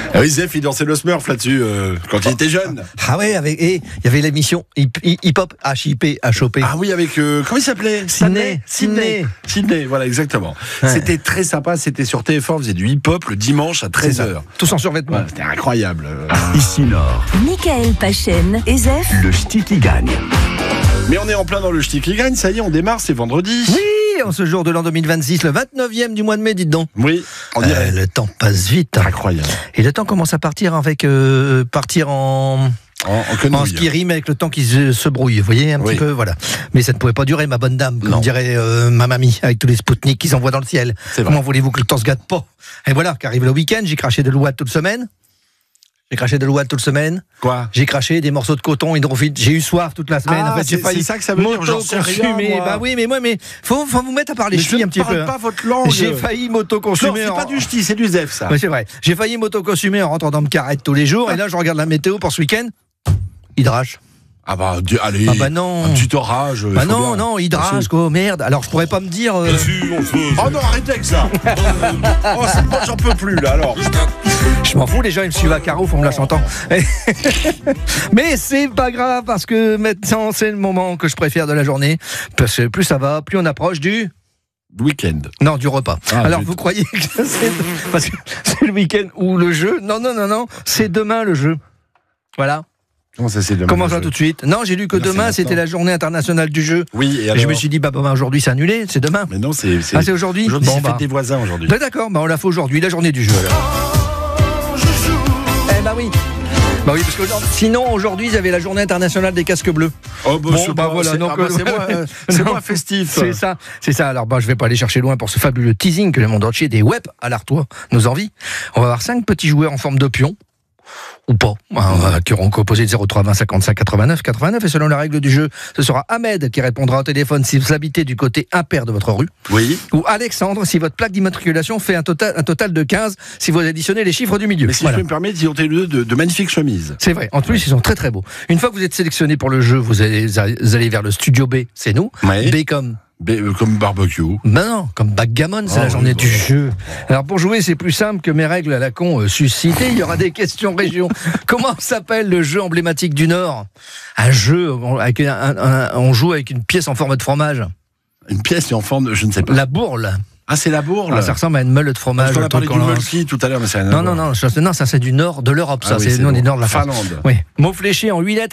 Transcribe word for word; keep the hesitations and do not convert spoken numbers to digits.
Ah oui, Zef, il dansait le Smurf là-dessus euh, quand il était jeune. Ah ouais, avec, et il y avait l'émission Hip Hop, H I P, H O P. Ah oui, avec, euh, comment il s'appelait? Sydney. Sydney. Sydney, voilà, exactement. Ouais. C'était très sympa, c'était sur T F un, on faisait du hip-hop le dimanche à treize heures. Tous en survêtement. Ouais, c'était incroyable. Ici Nord, Michael Pachen et Zef. le ch'ti qui gagne. Mais on est en plein dans le ch'ti qui gagne, ça y est, on démarre, c'est vendredi. Oui, en ce jour de l'an deux mille vingt-six, le vingt-neuvième du mois de mai, dites donc. Oui, on dirait. Euh, le temps passe vite. Incroyable. Et le temps commence à partir avec euh, partir en, En, en en quenouille. ski rime avec le temps qui se, se brouille. Vous voyez un Oui. petit peu, voilà. Mais ça ne pouvait pas durer, ma bonne dame, comme Non. dirait euh, ma mamie, avec tous les Spoutniks qu'ils envoient dans le ciel. C'est vrai. Comment voulez-vous que le temps se gâte pas? Et voilà, qu'arrive le week-end, j'ai craché de l'ouate toute semaine. J'ai craché de l'ouate toute semaine. Quoi? J'ai craché des morceaux de coton hydrophile. J'ai eu soif toute la semaine. Ah, en fait, j'ai c'est- failli c'est ça que ça veut dire, j'en sais rien, m'auto-consumer. moi. Bah oui, mais moi, mais faut, faut vous mettre à parler Mais je ch'ti ne un petit parle peu. pas hein. votre langue. J'ai failli Non, m'auto-consumer. c'est en- pas du ch'ti, c'est du Zef, ça. Ouais, c'est vrai. J'ai failli m'auto-consumer en rentrant dans me carrette tous les jours. Et là, je regarde la météo pour ce week-end. Hydrage. Ah bah, du- allez, Ah bah non. un petit orage. il Bah faut non, bien. non, hydrage, quoi, merde. Alors, je pourrais pas me dire. euh, Oh non, arrêtez avec ça. Oh, c'est- moi, j'en peux plus, là, alors. Je m'en fous, les gens ils me suivent à carreau, faut me la chantant. Mais c'est pas grave parce que maintenant c'est le moment que je préfère de la journée. Parce que plus ça va, plus on approche du. Week-end. Non, du repas. Ah, Alors zut. vous croyez que c'est parce que c'est le week-end ou le jeu? Non, non, non, non, c'est demain le jeu. Voilà. Comment ça, c'est demain? Comment le ça jeu tout de suite? Non, j'ai lu que Non, c'est demain maintenant. c'était la journée internationale du jeu. Oui, et Et alors je me suis dit, bah, bah aujourd'hui c'est annulé, c'est demain. Mais non, c'est. Ah, c'est aujourd'hui? Aujourd'hui, Bon, c'est bah. fête des voisins, aujourd'hui. Bah, d'accord, bah, on l'a fait aujourd'hui, la journée du jeu alors. Eh bah oui. Bah oui, parce que sinon aujourd'hui il y avait la journée internationale des casques bleus. Oh, bah, Bon, c'est bah, pas- voilà, c'est- donc, ah, bah, c'est euh, moi, euh, c'est non. moi festif. C'est ça, c'est ça. Alors, bah, je vais pas aller chercher loin pour ce fabuleux teasing que le monde entier des web à l'Artois nos envies. On va avoir cinq petits joueurs en forme de pion. Ou pas, hein, qui auront composé de zéro trois vingt cinquante-cinq quatre-vingt-neuf quatre-vingt-neuf. Et selon la règle du jeu, ce sera Ahmed qui répondra au téléphone si vous habitez du côté impair de votre rue. Oui. Ou Alexandre si votre plaque d'immatriculation fait un total, un total de quinze si vous additionnez les chiffres du milieu. Mais si Voilà. je peux me permettre, ils ont les deux de, de magnifiques chemises. C'est vrai. En plus, ils sont très très beaux. Une fois que vous êtes sélectionné pour le jeu, vous allez, vous allez vers le studio B, c'est nous. Ouais. B comme. B- euh, comme barbecue. Ben non, comme backgammon, c'est Oh, la journée oui, du bon. jeu. Alors pour jouer, c'est plus simple que mes règles à la con euh, suscitées. Il y aura des questions région. Comment s'appelle le jeu emblématique du Nord? Un jeu, on, avec un, un- un- on joue avec une pièce en forme de fromage. Une pièce en forme de. Je ne sais pas. La bourle. Ah, c'est la bourre, là. Ah, ça ressemble à une meule de fromage. Parce qu'on a le parlé truc du qu'on lance. mulki tout à l'heure, mais c'est rien à Non, voir. non, non, ça, non, ça c'est du nord de l'Europe, ça. Ah oui, c'est c'est nous, on est bon. nord de la France. Finlande. Oui. Mot fléché en huit lettres.